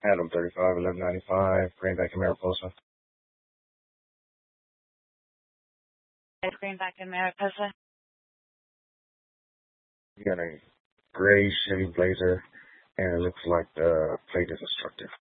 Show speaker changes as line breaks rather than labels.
Adam 35, 1195, Greenback and Mariposa.
Greenback and Mariposa.
You got a gray Chevy Blazer, and it looks like the plate is destructive.